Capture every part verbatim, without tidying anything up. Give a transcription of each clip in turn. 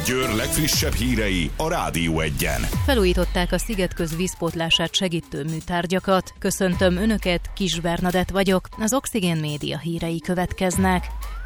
Győr legfrissebb hírei a Rádió Egyen. Felújították a Szigetköz vízpótlását segítő műtárgyakat. Köszöntöm Önöket, Kis Bernadett vagyok, az Oxigén Média hírei következnek.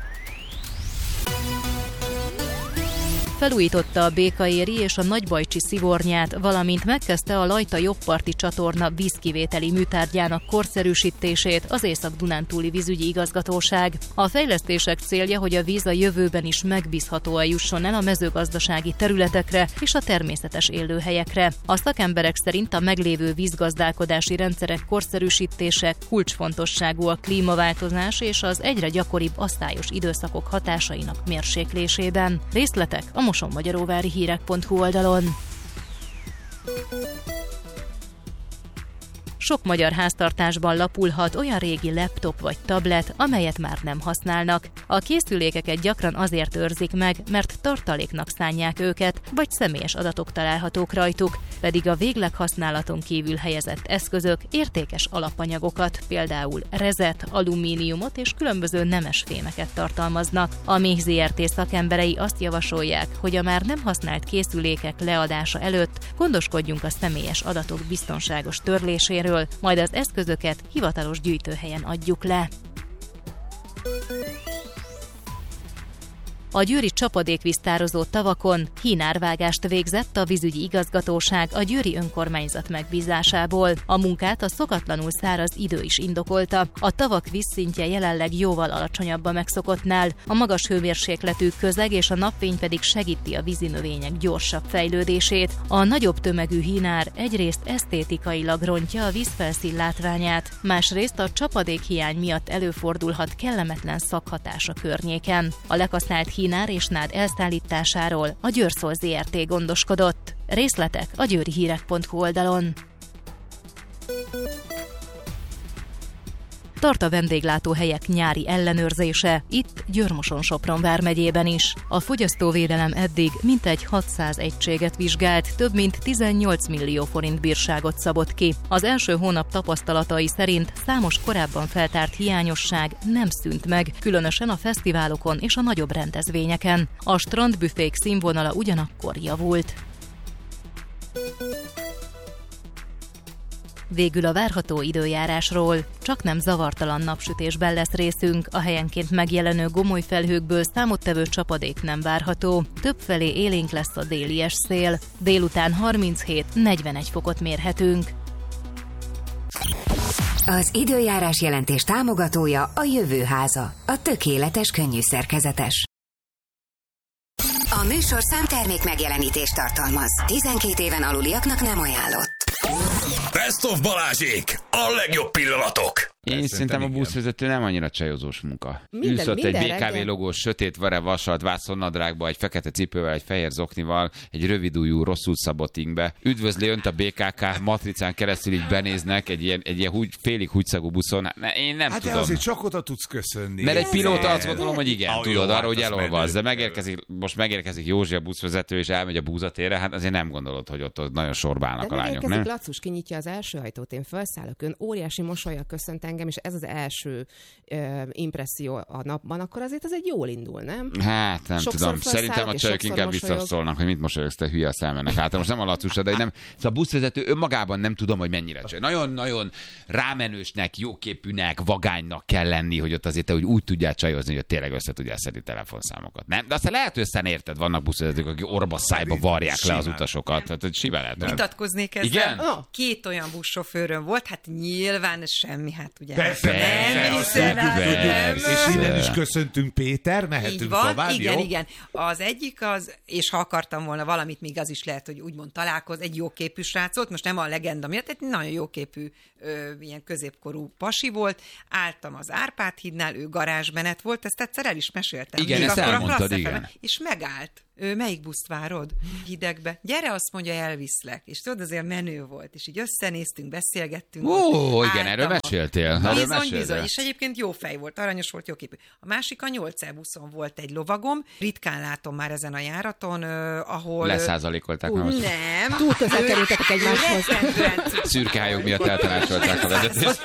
Felújította a Békaéri és a Nagybajcsi szivornyát, valamint megkezdte a Lajta jobbparti csatorna vízkivételi műtárgyának korszerűsítését az Észak-Dunántúli vízügyi igazgatóság. A fejlesztések célja, hogy a víz a jövőben is megbízhatóan jusson el a mezőgazdasági területekre és a természetes élőhelyekre. A szakemberek szerint a meglévő vízgazdálkodási rendszerek korszerűsítése kulcsfontosságú a klímaváltozás és az egyre gyakoribb asszályos időszakok hatásainak mérséklésében. Részletek a mosonmagyaróvári hírek pont hu oldalon. Sok magyar háztartásban lapulhat olyan régi laptop vagy tablet, amelyet már nem használnak. A készülékeket gyakran azért őrzik meg, mert tartaléknak szánják őket, vagy személyes adatok találhatók rajtuk, pedig a végleg használaton kívül helyezett eszközök értékes alapanyagokat, például rezet, alumíniumot és különböző nemes fémeket tartalmaznak. A MÉH zé er té szakemberei azt javasolják, hogy a már nem használt készülékek leadása előtt gondoskodjunk a személyes adatok biztonságos törléséről, majd az eszközöket hivatalos gyűjtőhelyen adjuk le. A győri csapadékvíztározó tavakon hínárvágást végzett a vízügyi igazgatóság a győri önkormányzat megbízásából. A munkát a szokatlanul száraz idő is indokolta. A tavak vízszintje jelenleg jóval alacsonyabb a megszokottnál, a magas hőmérsékletű közeg és a napfény pedig segíti a vízinövények gyorsabb fejlődését. A nagyobb tömegű hínár egyrészt esztétikailag rontja a vízfelszín látványát, másrészt a csapadékhiány miatt előfordulhat kellemetlen szaghatás a környéken. A lekasznált hínár és nád elszállításáról a Győrszol zé er té gondoskodott. Részletek a győri hírek pont hu oldalon. Tart a vendéglátóhelyek nyári ellenőrzése, itt Győr-Moson-Sopron vármegyében is. A fogyasztóvédelem eddig mintegy hatszáz egységet vizsgált, több mint tizennyolc millió forint bírságot szabott ki. Az első hónap tapasztalatai szerint számos korábban feltárt hiányosság nem szűnt meg, különösen a fesztiválokon és a nagyobb rendezvényeken. A strandbüfék színvonala ugyanakkor javult. Végül a várható időjárásról. Csaknem zavartalan napsütésben lesz részünk, a helyenként megjelenő gomoly felhőkből számottevő csapadék nem várható. Többfelé élénk lesz a délies szél. Délután harminchét-negyvenegy fokot mérhetünk. Az időjárás jelentés támogatója a Jövőháza, a tökéletes könnyű szerkezetes. A műsor számtermék megjelenítést tartalmaz. tizenkét éven aluliaknak nem ajánlott. Best of Balázsék! A legjobb pillanatok! Én szerintem a buszvezető nem annyira csajozós munka. Minden, Ülsz ott egy bé ká vé reggel. logós, sötét vare vasalt vászonnadrágba, egy fekete cipővel, egy fehér zoknival, egy rövidújú, rosszul szabott ingbe. Üdvözli önt a bé ká ká matricán keresztül, így benéznek egy ilyen, egy ilyen húgy, félig húgyszagú buszon. Hát, ne, én nem hát tudom. Hát azért csak oda tudsz köszönni. Mert egy pilóta azt gondolom, hogy igen, Ah, tudod, jó, arra, hogy hát az elolvaz. De menő. megérkezik, most megérkezik Józsi a buszvezető, és elmegy a búzatérre, hát azért nem gondolod, hogy ott, ott nagyon sorba állnak De a lányok, megérkezik, nem? Lacus kinyitja az első ajtót, én felszállok, ön óriási mosollyal köszönt engem, és ez az első ö, impresszió a napban, akkor azért ez egy jól indul, nem? Hát nem Sokszor tudom. felszállok, Szerintem a és csajok sokszor inkább mosolyog. visszaszólnak, hogy mit mosolyogsz, te hülye a szemenek. Hát most nem a Lacusa, de nem. Szóval a buszvezető önmagában nem tudom, hogy mennyire csaj. Nagyon-nagyon rámenősnek, jóképűnek, vagánynak kell lenni, hogy ott azért te úgy, úgy tudjál csajozni, hogy ott tényleg össze tudjál szedni telefonszámokat. Nem? De aztán lehet, hogy összen érted, vannak buszvezetők, akik orba szájba varják le az utasokat. Tehát, hogy simán lehet. Vitatkoznék ezzel. Igen? Oh. Két olyan buszsofőröm volt, hát nyilván semmi, hát ugye. Persze, nem persze, hiszem azt el, tudjuk, nem. És innen is köszöntünk, Péter, mehetünk Így van, tovább, igen, jó? igen. Az egyik az, és ha akartam volna valamit, még az is lehet, hogy úgymond találkoz, egy jóképű srác volt, most nem a legenda miatt, egy nagyon jóképű, ö, ilyen középkorú pasi volt, álltam az Árpád hídnál, ő garázsmenet volt, ezt egyszer el is meséltem. Igen, Még ezt akkor a elmondtad, Klassz igen. ef em-en, és megállt. Ő, melyik buszt várod? Hidegbe. Gyere, azt mondja, elviszlek. És tudod, azért menő volt. És így összenéztünk, beszélgettünk. Ó, ott, igen, erről álltam a- meséltél. Erről Bizony, meséltél. bizony. És egyébként jó fej volt, aranyos volt, jóképű. A másik a nyolc E buszon volt egy lovagom. Ritkán látom már ezen a járaton, uh, ahol... Leszázalékolták uh, meg. Nem. Túl közel kerültetek egymáshoz. Rettentően Szürke hályok miatt eltanácsolták a vezetést.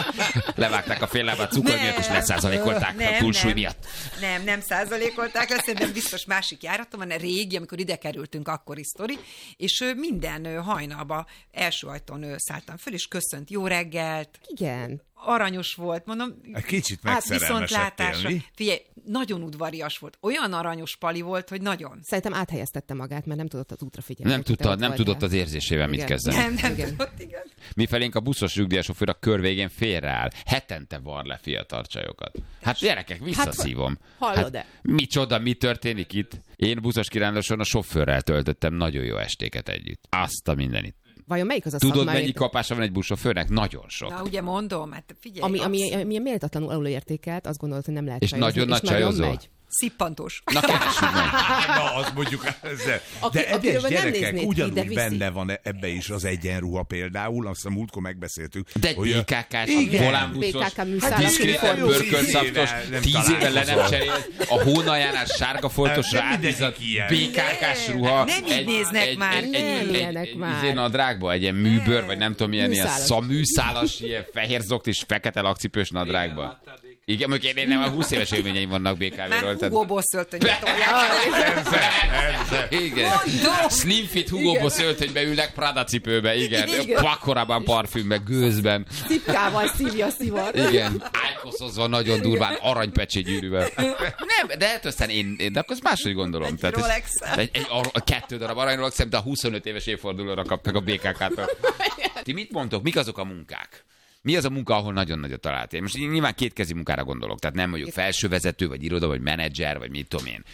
Levágták a fél lábát cukor miatt, és leszázalékolták a túlsúly miatt. Nem, nem százalékolták le, szerintem biztos másik járaton van, régi, amikor ide kerültünk, akkori sztori, és minden hajnalba első ajtón szálltam föl, és köszönt, jó reggelt. Igen. Aranyos volt, mondom. Kicsit hát megszerelmesedtél, mi? Figyelj, nagyon udvarias volt. Olyan aranyos pali volt, hogy nagyon. Szerintem áthelyeztette magát, mert nem tudott az útra figyelni. Nem, tudta, nem tudott az érzésével mit kezdeni. Nem, nem igen. tudott, igen. Mi felénk a buszos nyugdíjasofőr a kör végén félreáll. Hetente var le fiatal csajokat. Hát gyerekek, visszaszívom. Hát, hallod-e? Hát, micsoda, mi történik itt? Én buszos kiránduláson a sofőrrel töltöttem nagyon jó estéket együtt. Azt a mindenit. Vajon melyik az a Tudod, szakmai... mennyi kapása van egy buszsofőrnek? Nagyon sok. Na, ugye mondom, hát figyelj. Ami, ami, ami méltatlanul alulértékelt, azt gondolod, hogy nem lehet és csajozni. nagyon nagy nagyon csajozó. megy. Szippantós. Na, keressük meg. Na, azt mondjuk ezzel. Aki- De egyes akiről nem gyerekek néznéd ki, de ugyanúgy viszi. benne van ebbe is az egyenruha például, azt a múltkor megbeszéltük. De egy hogy a- bé ká ká-s, Igen. volánbuszos, bé ká ká műszállás diszkréten uniform. pörkölszaftos, Tíz éve nem tíz éve le nem találkozol. cserélt, a hónaljánál sárga foltosra Nem mindegyik átbízott ilyen. bé ká ká-s ruha. Nem így néznek már. Egy, Nem egy, ilyenek egy, már. egy, nadrágba, egy ilyen műbőr, vagy nem tudom, milyen ilyen Műszálas. szaműszálas, ilyen fehér zokt és fekete lakcipős nadrágba. Igen, mondjuk én nem, a húsz éves élményeim vannak bé ká vé-ről. Már Hugo Boss öltönybe tolják. Igen. Slim fit Hugo Boss öltönybe ülnek Prada cipőbe, igen. Igen. Pakkorában, parfümbe, gőzben. Cipkával szívja a szivar. Igen. Ájkoszozva nagyon durván, aranypecsé gyűrűvel. Nem, de hát aztán én, én de akkor azt máshogy gondolom. Egy Tehát ez- Rolex-el. egy, egy, a kettő darab arany Rolex, de a huszonöt éves évfordulóra kaptak a bé ká ká-tól. Ti mit mondtok? Mik azok a munkák? Mi az a munka, ahol nagyon nagyot talált? Én most nyilván kétkezi munkára gondolok, tehát nem mondjuk felsővezető, vagy iroda, vagy menedzser, vagy mit tudom én,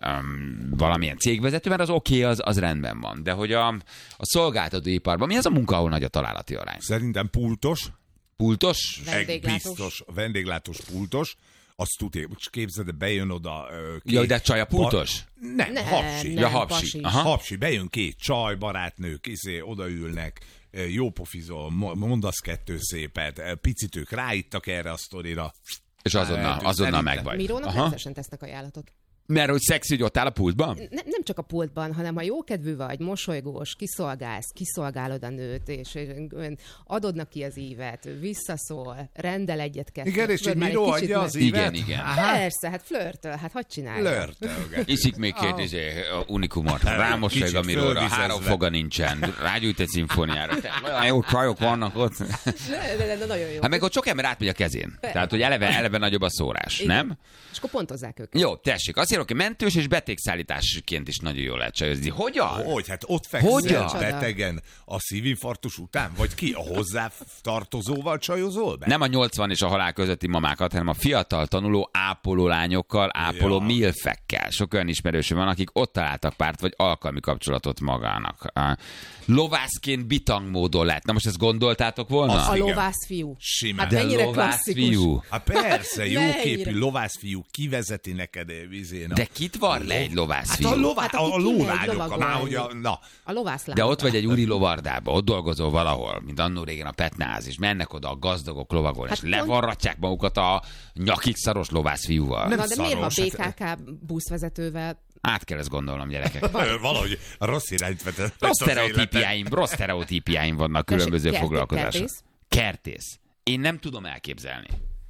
um, valamilyen cégvezető, mert az oké, okay, az, az rendben van. De hogy a, a szolgáltatóiparban mi az a munka, ahol nagy a találati arány? Szerintem pultos, Pultos? Vendéglátós. biztos, vendéglátós pultos, azt tudja, most képzeld, bejön oda... ö, két- Jaj, de csaj a pultos? Ba- nem, Nem, hapsi. nem, Ja, hapsi. pasi. Aha. Hapsi, bejön két csaj, barátnők, izé, odaülnek, jó pofizol, mo- mondasz kettő szépet, picit ők ráittak erre a sztorira. És azonnal, Hát, azonnal szerintem. megvagy. Mirónak Aha. rendszeresen tesznek ajánlatot. Mert hogy szexi, hogy ott áll a pultban? Nem, nem csak a pultban, hanem ha jókedvű vagy, mosolygós, kiszolgálsz, kiszolgálod a nőt, és és adod neki az ívet, visszaszól, rendel egyet-kettőt. Igen, és így tudod, már Miró egy kicsit adja az meg- ívet? Igen, igen. Aha. Persze, hát flörtöl, hát hogy csinálja? Lörtölget. Iszik még két izé, a unikumot, rámosolyog a Kicsit miróra, fölvizezve. három foga nincsen, rágyújt egy szimfóniára. Te- Olyan jó csajok vannak ott. De, de, de nagyon jó. Hát meg ott sok ember átmegy a kezén. Tehát, hogy eleve, eleve nagyobb a szórás, Igen. nem? És akkor pontozzák őket. Jó, tessék, azt írok, hogy mentős és betegszállításként is nagyon jól lehet csajozni. Hogyan? Hogy? Hát ott Hogyan? fekszel betegen a szívinfarktus után? Vagy ki? A hozzá tartozóval csajozol be? Nem a nyolcvan és a halál közötti mamákat, hanem a fiatal tanuló ápoló lányokkal, ápoló Ja. milfekkel. Sok olyan ismerősöm van, akik ott találtak párt vagy alkalmi kapcsolatot magának. A lovászként bitang módon lett. Na most ezt gondoltátok volna? Az- A igen. lovász fiú. Simán. Hát De mennyire lovász klasszikus. fiú. Hát persze, jóképű Mennyire? lovászfiú kivezeti neked vizén. De kit var le egy lovász Hát fiú? a, lová, Hát a, aki a kimegy lóványokkal, lovagolni. már hogy a, na, A lovászlány. De ott vagy egy úri lovardába, ott dolgozol valahol, mint annó régen a Petnáz, és mennek oda a gazdagok lovagolni, Hát és pont- levarratják magukat a nyakig szaros lovász fiúval. Nem Na, de miért, ha szaros, hát- bé ká ká buszvezetővel Át kell ezt gondolnom, gyerekek. Ö, valahogy a rossz irányt vetett. Rossz sztereotípiáim, rossz sztereotípiáim vannak különböző Tessék, foglalkozások. kertész? Kertész. Én nem tudom elképzelni.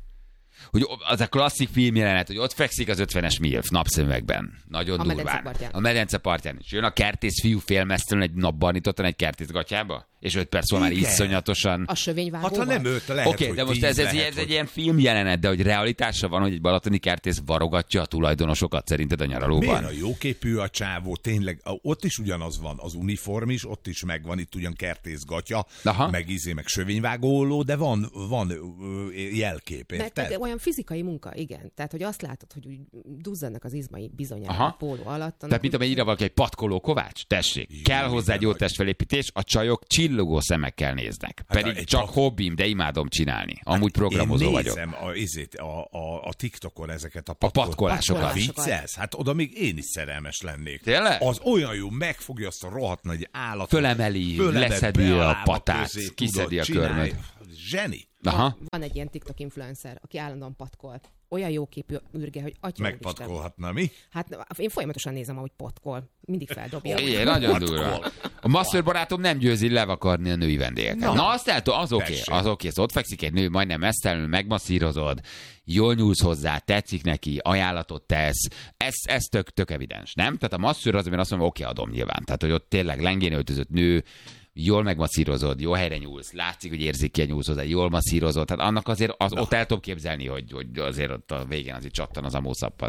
Hogy az a klasszik filmjelenet, hogy ott fekszik az ötvenes milf napszemüvegben. Nagyon A durván. medence partján. A medence partján. És jön a kertész fiú félmeztelen egy napban nyitottan egy kertész gatyába, és öt perc múlva már Igen. iszonyatosan. a sövényvágóval. Hát ha nem őt, lehet, Oké, okay, hogy de most tíz ez, ez, lehet, ez egy hogy- ilyen filmjelenet, de hogy realitása van, hogy egy balatoni kertész varogatja a tulajdonosokat szerinted a nyaralóban? Miért a jóképű a csávó, tényleg, a- ott is ugyanaz van, az uniform is, ott is megvan, itt ugyan kertészgatya, Aha. meg izé, meg sövényvágóló, de van, van ö, jelkép, Mert érted? de olyan fizikai munka, igen. Tehát, hogy azt látod, hogy úgy duzzadnak az izmai bizonyára Aha. a póló alatt. Tehát mit tudom, írja valaki egy patkoló Kovács? Tessék, Jó, kell hozzá egy jó minden testfelépítés, a csajok csillogó szemekkel néznek. Hát Pedig egy csak pat- hobbim, de imádom csinálni. Amúgy programozó Én vagyok. nézem a, izét, a, a, a TikTokon ezeket a, A patkol- patkolásokat. Patkolásokat. Viccelsz? Hát oda még én is szerelmes lennék. Tényleg? Az olyan jó, megfogja azt a rohadt nagy állatot. Fölemeli, fölemel leszedi be a lába patát, közé, kiszedi tudod, a csinálj. körmöt. Zseni. Aha. Van egy ilyen TikTok influencer, aki állandóan patkol. Olyan jó képű űrge, hogy atya úristen. Megpatkolhatna, mi? Hát én folyamatosan nézem, ahogy patkol. Mindig feldobja. Igen, nagyon Patkol. durva. A masször barátom nem győzi levakarni a női vendégeket. Na, Na azt el, az oké, okay, az oké, okay. Ott fekszik egy nő, majdnem mesztelenül, megmasszírozod, jól nyúlsz hozzá, tetszik neki, ajánlatot tesz, ez, ez tök, tök evidens, nem? Tehát a masször az, amire azt mondom, oké, okay, adom nyilván. Tehát, hogy ott tényleg lengén öltözött nő, jól megmasszírozod, jó helyre nyúlsz, látszik, hogy érzik ki a nyúlsz hozzá, jól masszírozod, tehát annak azért az, ott el tudom képzelni, hogy, hogy azért ott a végén azért csattan az amószappal.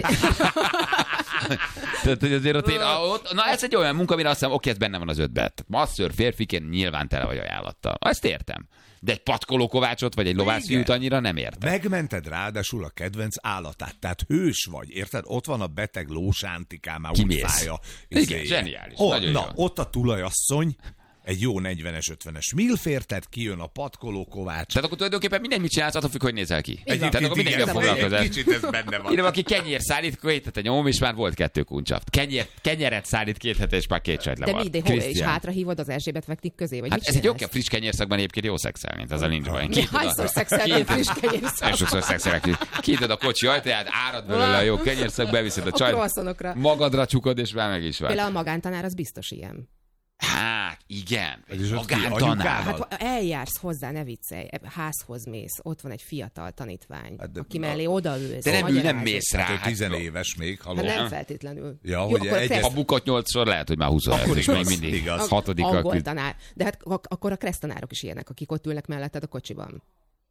Tehát, hogy azért ott, én, ott, na ez egy olyan munka, amire azt hiszem, oké, ez benne van az ötben. Masször férfiként nyilván tele vagy ajánlattal. Ezt értem. De egy patkoló kovácsot, vagy egy lovászfiút annyira nem értem. Megmented ráadásul a kedvenc állatát, tehát hős vagy, érted? Ott van a beteg lósántikám, már úgy fája. Igen, zseniális. Oh, na, jó. Ott a tulajasszony, egy jó negyvenes, ötvenes milfértet, kijön a patkoló kovács. Tehát akkor tulajdonképpen mindegy, mit csinálsz, attól függ, hogy nézel ki. Tehát akkor mindenki a foglalkozás. Egy kicsit ez benne van. Ide, aki kenyér szállít, két hete nyom, és már volt kettő kuncsaft. Kenyér, kenyeret szállít két hete, és már két sajt le van. De mi, de és hátra hívod az Erzsébet vektik közé? Vagy hát ez egy oké, friss kenyérszakban egyébként jó szexelni, ez a nincs baj. Hányszor szexelni friss kenyérszak? Sokszor szexelek. Kitad a kocsi ajtaját, árad belőle a jó kenyérszak, beviszed a csajt, magadra csukod, és már meg is vagy. Például a magántanár az biztos ilyen. Hát, igen. Magántanár. Hát eljársz hozzá, ne viccelj, házhoz mész, ott van egy fiatal tanítvány, hát de, aki mellé odaülsz. De nem, ő nem mész rá. Hát tizenéves még, haló. Hát nem feltétlenül. Ja, Jó, hogy egy kressz... A bukott nyolcszor lehet, hogy már huszonöt, és még mindig igaz. hatodik. Angol tanár. De hát akkor a kressztanárok is ilyenek, akik ott ülnek melletted a kocsiban.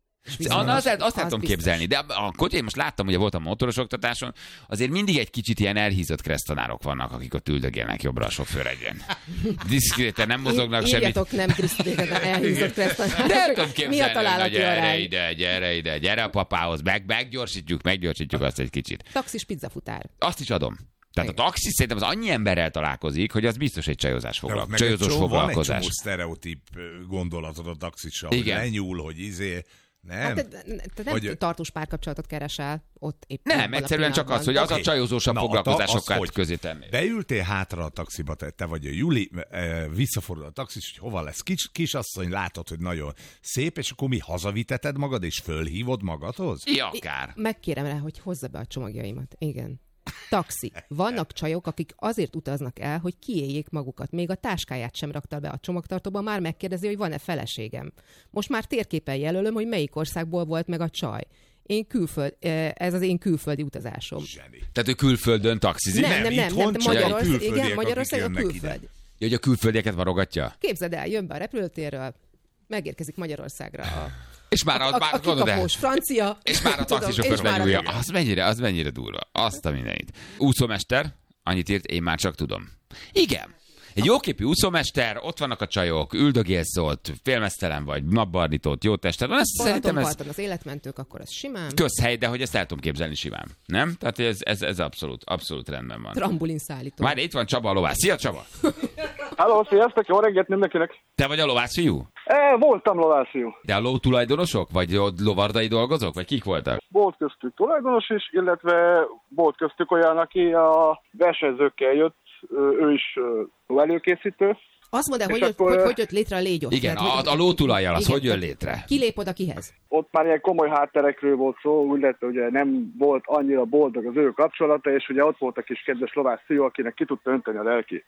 Anna, azt, azt el tudom képzelni, de a kocsi, én most láttam, hogy voltam motoros oktatáson, azért mindig egy kicsit ilyen elhízott kressztanárok vannak, akik ott üldögélnek jobbra a sofőr egyen. Diszkréten nem mozognak semmit. Írjatok nem diszkréten elhízott kressztanárok. De el tudom képzelni, hogy gyere ide, gyere ide, gyere a papához, meg, meggyorsítjuk, meggyorsítjuk azt egy kicsit. Taxis pizzafutár. Azt is adom. Tehát a taxis szerintem az annyi emberrel találkozik, hogy az biztos egy csajozás foglalkozás. Csajozós foglalkozás. Van egy csomó sztereotíp gondolatod a taxissal, hogy lenyúl, hogy izé... Nem. Hát te, te nem hogy... tartós párkapcsolatot keresel ott éppen. Nem, egyszerűen csak az, hogy az okay. a csajozósabb foglalkozásokat közé tenni. Beültél hátra a taxiba, te, te vagy a Juli, visszafordul a taxis, hogy hova lesz kis, kisasszony, látod, hogy nagyon szép, és akkor mi hazaviteted magad, és fölhívod magadhoz? Ja, akár. Megkérem rá, hogy hozza be a csomagjaimat. Igen. Taxi. Vannak csajok, akik azért utaznak el, hogy kiéljék magukat. Még a táskáját sem rakta be a csomagtartóba, már megkérdezi, hogy van-e feleségem. Most már térképen jelölöm, hogy melyik országból volt meg a csaj. Én külföld, ez az én külföldi utazásom. Zseni. Tehát ő külföldön taxizik? Nem, nem, nem. nem, nem Magyarország, igen, Magyarország a külföld. Ja, hogy a külföldieket varogatja? Képzeld el, jön be a repülőtérről, megérkezik Magyarországra a És már a, a, a, a kikapós francia. És már a taxisofőr benyúlja. Az mennyire, az mennyire durva. Azt a mindenit. Úszómester, annyit írt, én már csak tudom. Igen. Egy jóképű úszómester, ott vannak a csajok, üldögélsz ott, félmeztelen vagy, napbarnított, jó tested van. Ezt szerintem ez... az életmentők, akkor ez simán. Közhely, de hogy ezt el tudom képzelni simán. Nem? Tehát ez, ez, ez abszolút, abszolút rendben van. Trambulin szállító. Már itt van Csaba a lovász. Szia, Csaba! Halló, sziasztok, jó reggelt mindenkinek! Te vagy a lovászfiú? E, voltam lovászfiú. De a ló tulajdonosok? Vagy lovardai dolgozók? Vagy kik voltak? Volt köztük tulajdonos is, illetve volt köztük olyan, aki a versenyzőkkel jött, ő is előkészítő. Azt mondd el, hogy, akkor... hogy, hogy jött létre a légyok. Igen, tehát, a, a lótulajjal, az hogy jön létre? Ki lép oda kihez? Ott már ilyen komoly hátterekről volt szó, úgy lett, ugye nem volt annyira boldog az ő kapcsolata, és ugye ott volt a kis kedves lovász fiú, akinek ki tudta önteni a lelki.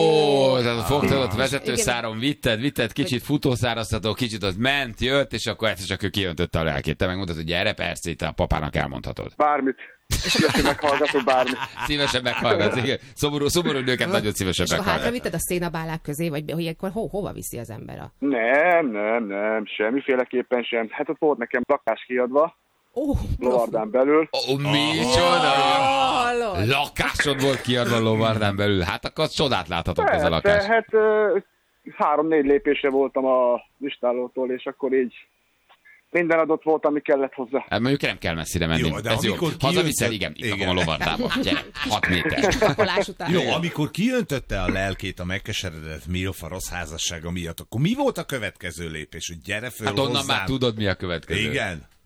Ó, tehát fogtad ott vezetőszáron, vitted, vitted, kicsit futószáraztató, kicsit az ment, jött, és akkor egyszer csak ő kiöntötte a lelkét. Te megmondtad, hogy gyere, persze, itt a papának elmondhatod. Bármit. Szívesen meghallgatok bármit. Szívesen meghallgatsz, igen. Szomorú, szomorú nőket nagyon szívesen meghallgatsz. És hátra vitted a szénabálák közé, vagy hogy akkor ho, hova viszi az ember a... Nem, nem, nem, semmiféleképpen sem. Hát ott volt nekem lakás kiadva, oh, lovardán belül. Ó, oh, micsoda! Oh, lakásod volt kiadva lovardán belül. Hát akkor csodát láthatok ez a lakás. Hát három-négy lépésre voltam a listálótól, és akkor így minden adott volt, ami kellett hozzá. Hát mondjuk nem kell messzire menni. Jó, de ez jó. Hazaviszel, igen, itt igen. A lovardába. Gyere, hat méter. Jó, amikor kiöntötte a lelkét a megkeseredett milfa rossz házassága miatt, akkor mi volt a következő lépés? Hogy gyere föl hát onnan hozzám. Már tudod, mi a következő. Igen.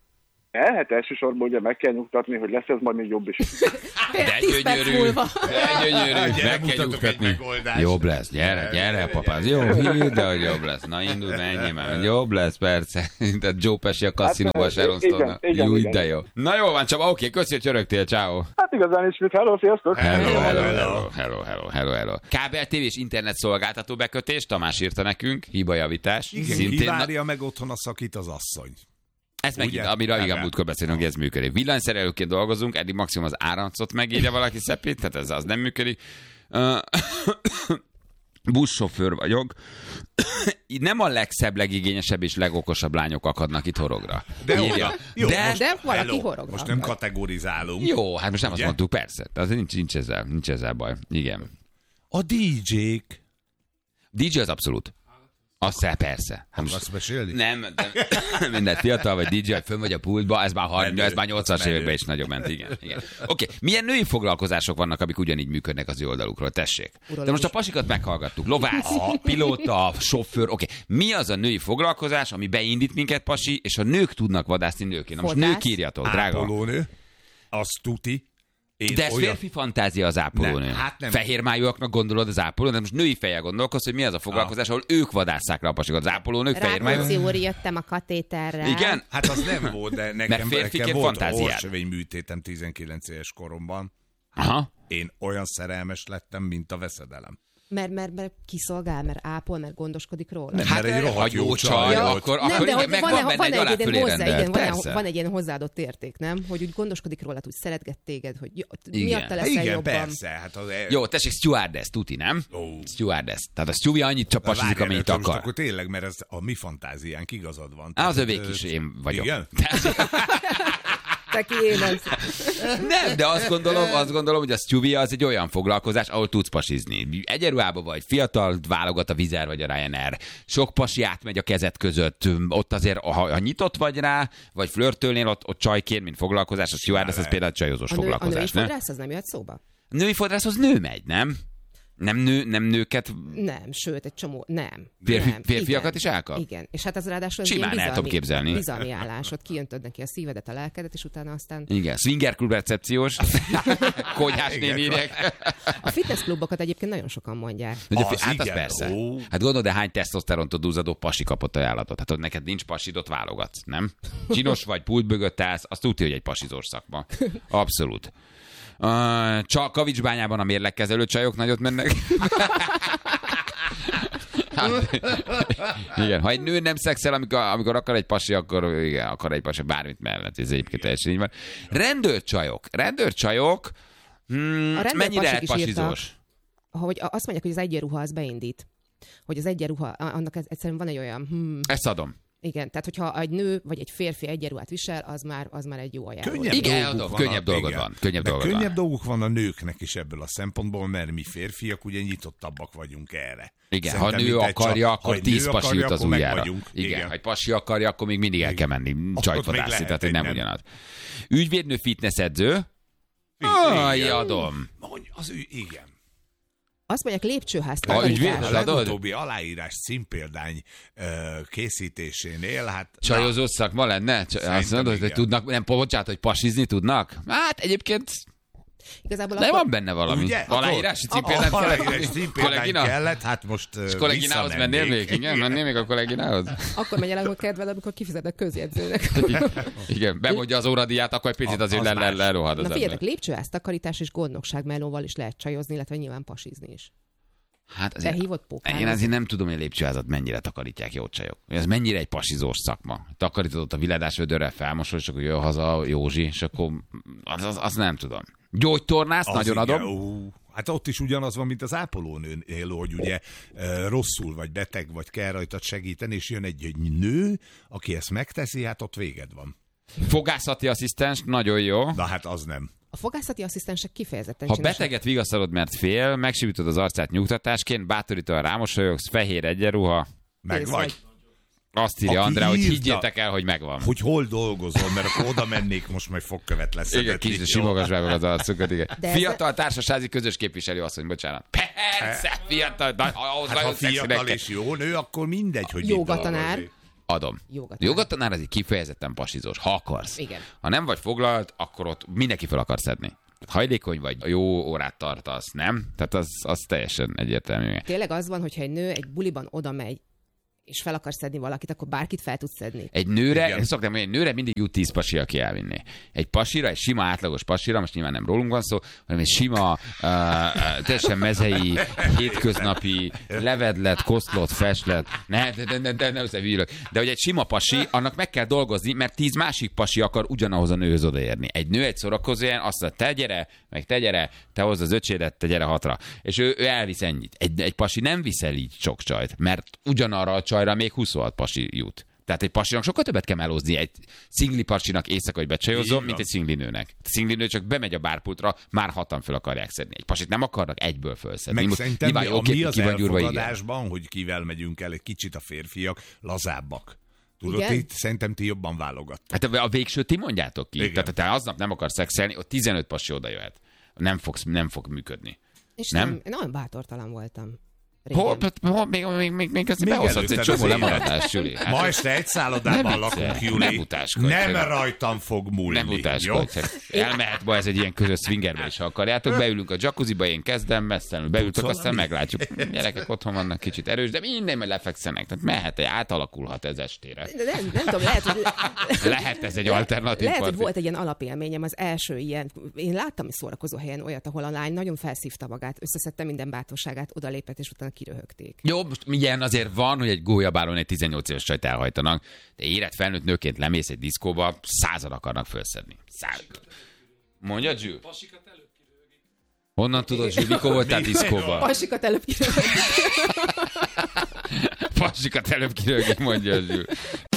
El, hát elsősorban ugye meg kell nyugtatni, hogy lesz ez majd még jobb is. De gyönyörű, de gyönyörű, meg kell nyugtatni. Jobb lesz, gyere, gyere, papáz, jó, hidd, hogy jobb lesz. Na, indul, menjél már, jobb lesz, persze. Tehát Joe Pesci a kaszinóba se rosszolna. Jó, de jó. Na jó van, Csaba, oké, köszi, hogy csörögtél, ciao. Hát igazán is mit, hello, sziasztok! Hello, hello, hello, hello, hello, hello, hello. Kábel tévés internet szolgáltató bekötés, Tamás írta nekünk, hibajavítás. Igen, kivárja meg otthon a szakít az asszony. Ez megint, amiről igen, múltkor beszélünk, hogy ez működik. Villanyszerelőként dolgozunk, eddig maximum az áramcot megírja valaki szepét, tehát ez az nem működik. Uh, buszsofőr vagyok. Nem a legszebb, legigényesebb és legokosabb lányok akadnak itt horogra. De, írja. Jó, de, most, de valaki hello, horogra. Most nem kategorizálunk. Jó, hát most nem ugye? azt mondtuk, persze. Az nincs, nincs, ezzel, nincs ezzel baj. Igen. A dé dzsék. dé dzsé az abszolút. Azt persze. Hát most mesélni? Nem, nem mindegy, fiatal vagy dé dzsé, vagy fönn vagy a pultba, ez már, harminc, ez már nyolcvanas években is nagyon ment, igen. igen. Oké, okay. Milyen női foglalkozások vannak, amik ugyanígy működnek az ő oldalukról? Tessék. Uralom. De most a pasikat meghallgattuk. Lovász, pilóta, sofőr, oké. Okay. Mi az a női foglalkozás, ami beindít minket, pasi, és a nők tudnak vadászni nőként? Na most nők írjatok, drága. Ápolónő, az tuti. Én de ez olyan... férfi fantázia az ápolónő. Nem, hát nem. Fehérmájúaknak gondolod az ápolónő, de most női fejjel gondolkodsz, hogy mi az a foglalkozás, ah. ahol ők vadásszák le a pasikat. Az ápolónők fehérmájú. Rákóczi úr, jöttem a katéterrel. Igen? Hát az nem volt, de nekem, nekem volt orsövény műtétem tizenkilenc éves koromban. Aha. Én olyan szerelmes lettem, mint a veszedelem. Mert, mert, mert kiszolgál, mert ápol, mert gondoskodik róla. Nem, hát mert egy rohadt jó csaj. Ja, akkor, nem, akkor de igen, meg van, van benne egy alá fölé rendelt. Van, van egy ilyen hozzáadott érték, nem? Hogy úgy gondoskodik róla, hogy szeretget téged, hogy miatta leszel igen, jobban. Persze. Hát az el... Jó, tessék, stewardess, tuti, nem? Oh. Stewardess. Tehát a Stewie annyit csapasizik, amennyit akar. Akkor tényleg, mert ez a mi fantáziánk, igazad van. Á, az övék is én vagyok. Igen? Te kiénelsz. Nem, de azt gondolom, azt gondolom, hogy a Stewie az egy olyan foglalkozás, ahol tudsz pasizni. Egyenruhában vagy, fiatal, válogat a Vizer vagy a Ryanair. Sok pasi átmegy a kezed között. Ott azért, ha, ha nyitott vagy rá, vagy flörtölnél, ott, ott csajként, mint foglalkozás, a stewardess az például csajozós a nő, foglalkozás. A női fodrász az nem jöhet szóba? A női fodrász az nő megy, nem? Nem, nő, nem nőket... Nem, sőt, egy csomó, nem. Férfi, nem. férfiakat igen, is elkap? Igen, és hát az ráadásul az simán el tudom képzelni. Bizalmi állás, ott kijöntöd neki a szívedet, a lelkedet, és utána aztán... Igen, swinger klub recepciós, konyhás nénírek. A fitness klubokat egyébként nagyon sokan mondják. Az, az hát az persze. Ó. Hát gondolod, de hány tesztoszterontól duzzadó pasi kapott ajánlatot? Hát hogy neked nincs pasidot, válogatsz, nem? Csinos vagy, pult mögött állsz, azt tudja, hogy egy pasizós szakma. Abszolút. Uh, csak Kavicsbányában a mérlegkezelő csajok nagyot mennek. Hát, igen, ha egy nő nem szexel, amikor, amikor akar egy pasi, akkor igen, akar egy pasi bármit mellett. Ez egyébként teljesen így van. Rendőrcsajok. Rendőrcsajok. Hmm, mennyire lehet pasizós? Hogy azt mondják, hogy az egyenruha az beindít. Hogy az egyenruha, annak egyszerűen van egy olyan... Hmm. Ezt adom. Igen, tehát hogyha egy nő vagy egy férfi egyenruhát visel, az már, az már egy jó ajánló. Könnyebb igen, dolguk adom, van, könnyebb dolgod van. Könnyebb, dolgod könnyebb van. dolguk van a nőknek is ebből a szempontból, mert mi férfiak ugye nyitottabbak vagyunk erre. Igen, szerintem ha nő akarja, csak, akkor ha tíz pasi akarja, jut az akkor ujjára. Igen, igen, ha egy pasi akarja, akkor még mindig el kell menni csajtvadászni, tehát hogy nem, nem ugyanaz. Ügyvédnő fitness edző. Aj, adom. Mondj, az ő, igen. Azt mondják, lépcsőház takarítás. A legutóbbi aláírás címpéldány uh, készítésénél, hát... Csajozó szakma lenne? Azt mondod, hogy tudnak, nem, bocsánat, hogy pasizni tudnak? Hát egyébként... Igazából de akkor... van benne valami. Ugye? Aláírási címpéldány kellett. kellett, hát most uh, és kolléginához mennél még? Igen, mennél még a kolléginához? Akkor menj el a kedved, amikor kifizetek közjegyzőnek. Igen, bemondja az óradíját, akkor egy picit azért le, le, lerohad az ember. Na figyeljetek, lépcsőház takarítás és gondnokság melóval is lehet csajozni, illetve nyilván pasizni is. Hát azért, te hívott pókán. Én azért nem tudom, hogy a lépcsőházat mennyire takarítják jó csajok. Ez mennyire egy pasizós szakma. Takarítod a viledás vödörrel, felmosol, és akkor jön haza Józsi, és akkor az, az, az nem tudom. Gyógytornász, az nagyon igen, adom. Ó, hát ott is ugyanaz van, mint az ápolónőnél, hogy ugye e, rosszul vagy beteg, vagy kell rajtad segíteni, és jön egy, egy nő, aki ezt megteszi, hát ott véged van. Fogászati asszisztens, nagyon jó. Na hát az nem. A fogászati asszisztensek kifejezetten ha csinosek. Beteget vigasztalod, mert fél, megsibítod az arcát nyugtatásként, bátorítóan rámosolyogsz, fehér egyenruha. Meg vagy. vagy. Azt írja Andrá, hogy higgyétek el, hogy megvan. Hogy hol dolgozol, mert akkor oda mennék, most majd fogkövet lesz. Igen, kicsit simogasd meg az arcukat, igen. De fiatal ez... társasági közös képviselő asszony, bocsánat. Persze, fiatal, ahhoz hát, ha fiatal és jó nő, akkor mindegy, hogy Jóga tanár. Adom. Jogatanár. Jogatanár az egy kifejezetten pasizós, ha akarsz. Igen. Ha nem vagy foglalt, akkor ott mindenki fel akar szedni. Hajlékony vagy, jó órát tartasz, nem? Tehát az, az teljesen egyértelmű. Tényleg az van, hogyha egy nő egy buliban oda megy, és fel akar szedni valakit, akkor bárkit fel tudsz szedni. Egy nőre, én szoktam mondani, egy nőre mindig jut tíz pasi, aki elvinné. Egy pasira, egy sima átlagos pasira, most nyilván nem rólunk van szó, hanem egy sima, uh, uh, teljesen mezei, hétköznapi, levedlet, koszlott, feslet, ne, de, de, de, de ne összehűlök. De hogy egy sima pasi, annak meg kell dolgozni, mert tíz másik pasi akar ugyanahoz a nőhöz odaérni. Egy nő egy szórakozóján azt mondja, te gyere, meg te gyere, te hozd az öcsédet, te gyere hatra. És ő, ő elvisz ennyit. Egy, egy pasi nem viszel így sok csajt, mert ugyanarra a csajra még huszonhat pasi jut. Tehát egy pasinak sokkal többet kell melózni egy szingli pasinak éjszaka, hogy becsajozzon, mint egy szingli nőnek. A szingli nő csak bemegy a bárpultra, már hatan föl akarják szedni. Egy pasit nem akarnak egyből fölszedni. Meg szerintem mi, oké, mi az ki van gyúrva, elfogadásban, igen. Hogy kivel megyünk el, egy kicsit a férfiak lazábbak. Tudod, Igen? itt szerintem ti jobban válogattok. Hát a végső ti mondjátok ki. Igen. Tehát ha te aznap nem akarsz szexelni, ott tizenöt pasi oda jöhet. Nem, fogsz, nem fog működni. És nem? nem? Én nagyon bátortalan voltam. Régen. Hol, hol, még, még, még, még ezt Még behozhatsz egy előtted csomó az lemaradást, Juli. Hát, Ma este egy szállodában nem lakunk, viccelj, Juli. nem utáskodj. Nem rajtam fog múlni. Nem utáskodj. Elmehet ma ez egy ilyen közös swingerbe is, ha akarjátok. Beülünk a jacuzziba, én kezdem, messzenül beültök, aztán meglátjuk. Gyerekek otthon vannak kicsit erős, de minden majd lefekszenek. Tehát mehet, átalakulhat ez estére. De nem, nem tudom, lehet, hogy... Lehet ez egy alternatív Lehet, hogy parti. volt egy ilyen alapélményem, az első ilyen, én láttam egy szórakozó helyen olyat, ahol a lány nagyon felszívta magát, összeszedte minden bátorságát, odalépett, és utána kiröhögték. Jó, most ilyen azért van, hogy egy gólyabálon egy tizennyolc éves csajt elhajtanak, de érett felnőtt nőként lemész egy diszkóba, százan akarnak felszedni. Száz. Mondja, Zsül? Honnan tudod, Zsül, mikor voltál diszkóba? Pasikat előbb kiröhögték. Pasikat előbb kiröhögik, mondja Zsül.